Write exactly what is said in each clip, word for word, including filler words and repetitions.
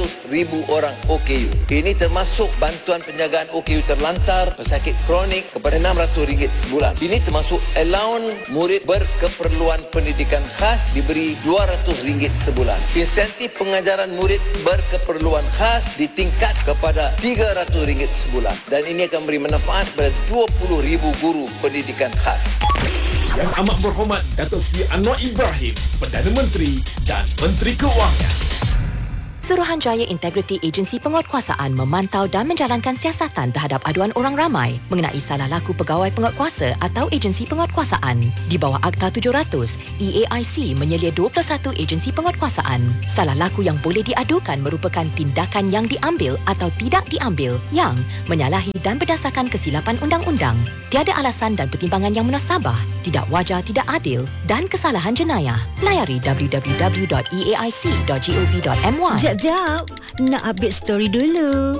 ratus ribu orang O K U. Ini termasuk bantuan penjagaan O K U terlantar, pesakit kronik kepada enam ratus ringgit sebulan. Ini termasuk allowance murid berkeperluan pendidikan khas diberi dua ratus ringgit sebulan. Insentif pengajaran murid berkeperluan khas ditingkat kepada tiga ratus ringgit sebulan. Dan ini akan beri manfaat kepada dua puluh ribu guru pendidikan khas. Yang amat berhormat Datuk Seri Anwar Ibrahim, Perdana Menteri dan Menteri Kewangan. Suruhanjaya Integriti Agensi Penguatkuasaan memantau dan menjalankan siasatan terhadap aduan orang ramai mengenai salah laku pegawai penguatkuasa atau agensi penguatkuasaan. Di bawah Akta tujuh ratus, E A I C menyelia dua puluh satu agensi penguatkuasaan. Salah laku yang boleh diadukan merupakan tindakan yang diambil atau tidak diambil yang menyalahi dan berdasarkan kesilapan undang-undang, tiada alasan dan pertimbangan yang munasabah, tidak wajar, tidak adil dan kesalahan jenayah. Layari w w w dot e a i c dot gov dot m y. Jap, jap. Nak update story dulu.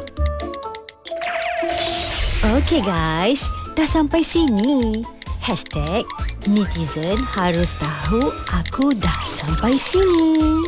Okey guys, dah sampai sini. Hashtag netizen harus tahu aku dah sampai sini.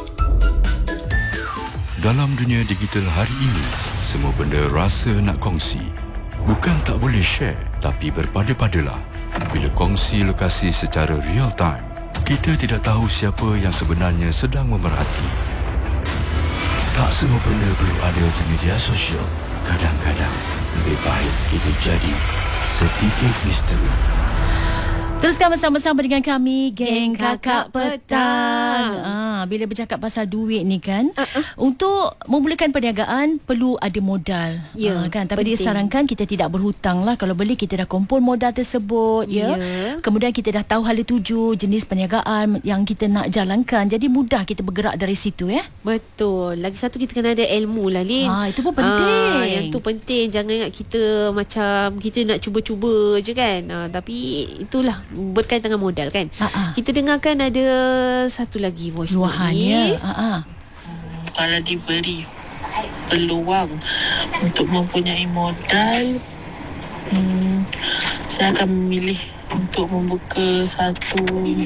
Dalam dunia digital hari ini, semua benda rasa nak kongsi. Bukan tak boleh share, tapi berpada-padalah. Bila kongsi lokasi secara real time, kita tidak tahu siapa yang sebenarnya sedang memerhati. Tak semua benda perlu ada di media sosial. Kadang-kadang lebih baik kita jadi sedikit misteri. Teruskan bersama-sama dengan kami, Geng Kakak Petang. Ah, bila bercakap pasal duit ni kan, uh-uh. untuk memulakan perniagaan perlu ada modal. Ya, ah, kan? Tapi penting. disarankan kita tidak berhutang lah. Kalau boleh kita dah kumpul modal tersebut. Ya. Ya. Kemudian kita dah tahu hala tuju, jenis perniagaan yang kita nak jalankan. Jadi mudah kita bergerak dari situ ya. Betul. Lagi satu kita kena ada ilmu lah, Lin. Ah, itu pun penting. Ah, yang tu penting. Jangan ingat kita macam kita nak cuba-cuba je kan. Ah, tapi itulah berkaitan dengan modal kan. Ha-ha. Kita dengarkan ada satu lagi voice note Luahan ni. ya. Ha-ha. Kalau diberi peluang untuk mempunyai modal, hmm, saya akan memilih untuk membuka satu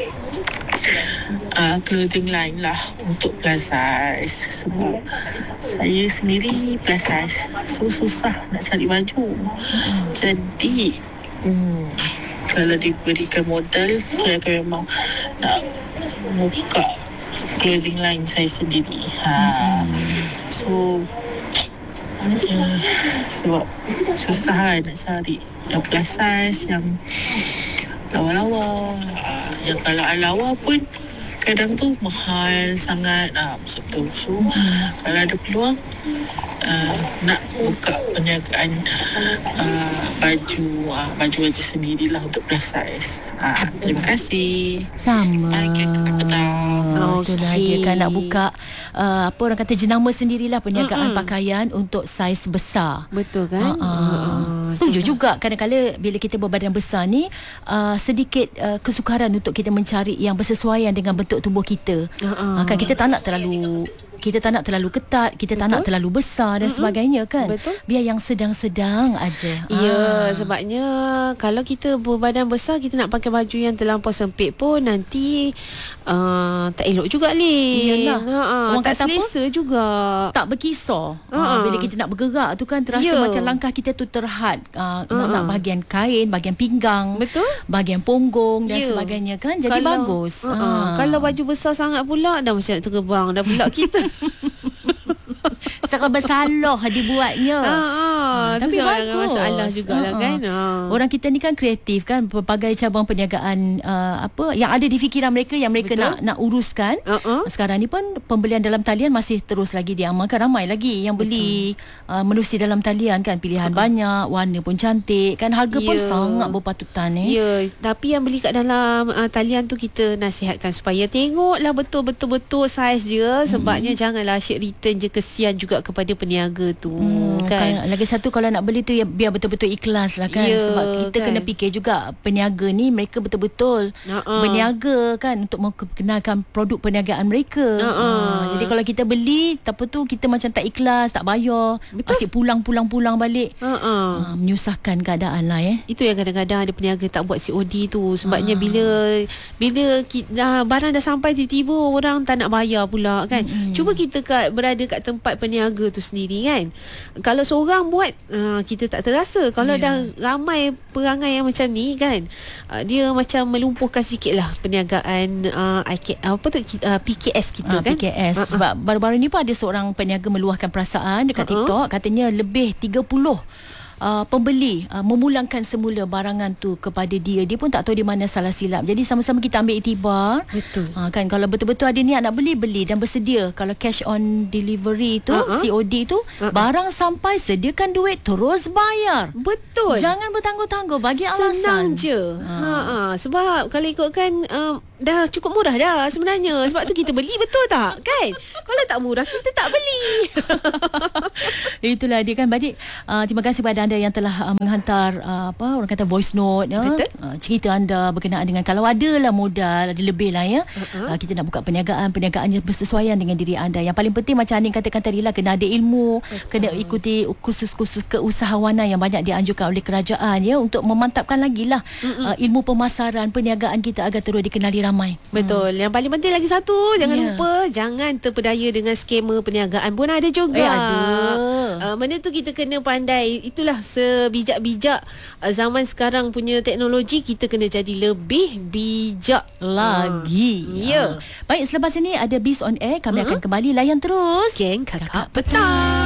uh, clothing line lah untuk plus size. Sebab saya sendiri plus size, so susah nak cari baju. Jadi hmm, kalau diberikan modal, saya akan memang nak buka clothing line saya sendiri. Ha. So uh, sebab susah kan nak cari yang plus size, yang lawa-lawa. Uh, yang kalau lawa pun kadang tu mahal sangat. Ah, macam tu. So kalau ada peluang uh, nak buka perniagaan uh, baju uh, baju baju sendirilah untuk plus size. Uh, terima kasih. Sama. Okay, Oh, itulah dia kan nak buka uh, apa orang kata jenama sendirilah perniagaan Mm-mm. pakaian untuk saiz besar. Betul kan? Uh, uh, setuju juga. Kadang-kadang bila kita berbadan besar ni uh, sedikit uh, kesukaran untuk kita mencari yang bersesuaian dengan bentuk tubuh kita. Uh-uh. Uh, kan kita tak nak terlalu kita tak nak terlalu ketat, kita tak Betul. nak terlalu besar dan Mm-mm. sebagainya kan. Betul. Biar yang sedang-sedang aja. Ya, Ah. sebabnya kalau kita berbadan besar, kita nak pakai baju yang terlampau sempit pun nanti uh, tak elok juga, Lin. Iyalah. Ha, Orang tak kata apa? selesa juga. Tak berkisar. Ha. Ha, bila kita nak bergerak tu kan terasa Ya. macam langkah kita tu terhad. Uh, Ha. nak, nak bahagian kain, bahagian pinggang, Betul? bahagian punggung dan Ya. sebagainya kan. Jadi Kalau- bagus. Ha. Kalau baju besar sangat pula, dah macam nak terbang dah pula kita. serba salah dibuatnya. Ha, ha. Tu Tapi sebenarnya bagus. masalah jugalah Ha, ha. kan. Ha. Orang kita ni kan kreatif kan, pelbagai cabang perniagaan uh, apa yang ada di fikiran mereka yang mereka Betul. nak nak uruskan. Uh-uh. Sekarang ni pun pembelian dalam talian masih terus lagi diamalkan. Ramai lagi yang beli uh, menerusi dalam talian kan, pilihan uh-uh. banyak, warna pun cantik kan, harga pun Ya. sangat berpatutan eh. Ya, tapi yang beli kat dalam uh, talian tu kita nasihatkan supaya tengoklah betul-betul-betul saiz dia, sebabnya janganlah asyik return je, kesian juga kepada peniaga tu Hmm, kan. kan. Lagi satu tu kalau nak beli tu ya, biar betul-betul ikhlas lah kan. Ya, Sebab kita kan. kena fikir juga peniaga ni mereka betul-betul uh-uh. berniaga kan untuk memperkenalkan produk perniagaan mereka. uh-uh. uh, Jadi kalau kita beli apa tu kita macam tak ikhlas, tak bayar, Betul. asyik pulang-pulang-pulang balik. uh-uh. uh, Menyusahkan keadaan lah eh. Itu yang kadang-kadang ada peniaga tak buat C O D tu. Sebabnya Ah. bila Bila kita, dah, barang dah sampai, tiba-tiba orang tak nak bayar pula kan. Mm-hmm. Cuba kita kat, berada kat tempat peniaga tu sendiri kan. Kalau seorang buat uh, kita tak terasa. Kalau Yeah. dah ramai perangai yang macam ni kan, uh, dia macam melumpuhkan sikit lah perniagaan uh, I K, apa tu uh, P K S kita Ah, kan. P K S. uh-uh. Sebab baru-baru ni pun ada seorang peniaga meluahkan perasaan dekat Uh-uh. TikTok. Katanya lebih tiga puluh Uh, pembeli uh, memulangkan semula barangan tu kepada dia. Dia pun tak tahu di mana salah silap. Jadi sama-sama kita ambil iktibar. Betul. uh, kan, kalau betul-betul ada niat nak beli, beli dan bersedia. Kalau cash on delivery tu, Uh-uh. C O D tu, Uh-uh. barang sampai, sediakan duit, terus bayar. Betul. Jangan bertangguh-tangguh, bagi Senang alasan. je. Ha. Ha, sebab kalau ikutkan um, dah cukup murah dah sebenarnya. Sebab tu kita beli, betul tak? Kan? Kalau tak murah kita tak beli. Itulah dia kan Badik. Uh, terima kasih kepada anda yang telah uh, menghantar uh, apa orang kata voice note ya. Betul. Uh, cerita anda berkenaan dengan kalau ada lah modal, ada lebih lah ya. Uh-huh. Uh, kita nak buka perniagaan, perniagaannya bersesuaian dengan diri anda. Yang paling penting macam Anin katakan tadi lah, kena ada ilmu, betul. Kena ikuti kursus-kursus keusahawanan yang banyak dianjurkan oleh kerajaan ya untuk memantapkan lagi lah uh, ilmu pemasaran perniagaan kita agar terus dikenali ramai. Betul. Yang paling penting lagi satu, jangan Ya. lupa jangan terpedaya dengan skema perniagaan pun ada juga. Eh, ada. Uh, mana tu kita kena pandai. Itulah sebijak-bijak uh, zaman sekarang punya teknologi, kita kena jadi lebih bijak Lagi. Uh, ya. Uh. Baik, selepas ini ada Biz on Air. Kami uh-huh. akan kembali, layan terus. Geng Kakak Petang.